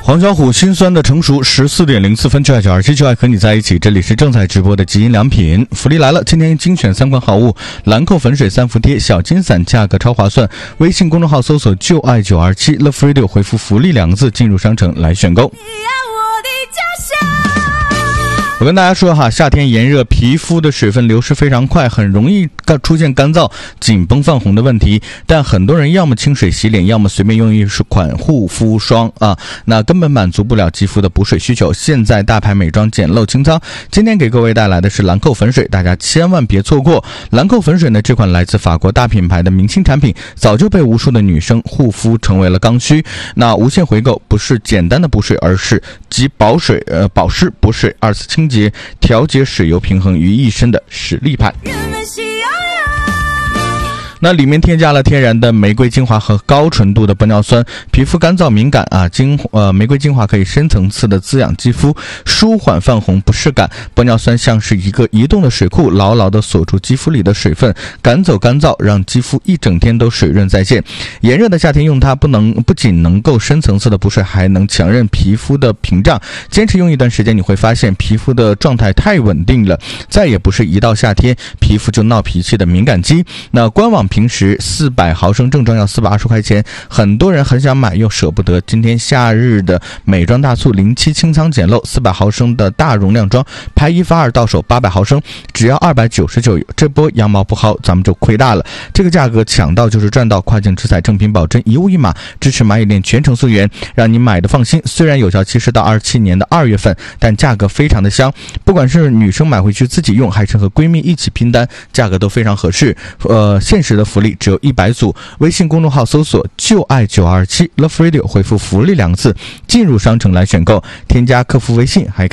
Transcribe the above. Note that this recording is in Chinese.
黄小琥心酸的成熟14.04就爱927就爱和你在一起，这里是正在直播的极音良品。福利来了，今天精选3款好物，兰蔻粉水3伏贴小金伞，价格超划算。微信公众号搜索就爱927 Love Radio， 回复福利2个字进入商城来选购。我跟大家说哈，夏天炎热，皮肤的水分流失非常快，很容易出现干燥、紧绷、泛红的问题。但很多人要么清水洗脸，要么随便用一款护肤霜啊，那根本满足不了肌肤的补水需求。现在大牌美妆简陋清仓，今天给各位带来的是兰蔻粉水，大家千万别错过。兰蔻粉水呢，这款来自法国大品牌的明星产品，早就被无数的女生护肤成为了刚需。那无限回购不是简单的补水，而是集保湿、补水、2次清洁、调节水油平衡于一身的实力派。那里面添加了天然的玫瑰精华和高纯度的玻尿酸，皮肤干燥敏感啊，玫瑰精华可以深层次的滋养肌肤，舒缓泛红不适感。玻尿酸像是一个移动的水库，牢牢地锁住肌肤里的水分，赶走干燥，让肌肤一整天都水润在线。炎热的夏天用它不仅能够深层次的补水，还能强韧皮肤的屏障。坚持用一段时间，你会发现皮肤的状态太稳定了，再也不是一到夏天皮肤就闹脾气的敏感肌。那官网平时400毫升正装要420块钱，很多人很想买又舍不得。今天夏日的美妆大促07清仓简陋，400毫升的大容量装，拍1发2到手800毫升，只要299。这波羊毛不薅，咱们就亏大了。这个价格抢到就是赚到，跨境直采正品保真，一物一码，支持蚂蚁链全程溯源，让你买的放心。虽然有效期是到27年的2月份，但价格非常的香。不管是女生买回去自己用，还是和闺蜜一起拼单，价格都非常合适。限时的福利只有100组，微信公众号搜索就爱927 Love Radio， 回复福利2个字进入商城来选购，添加客服微信还可以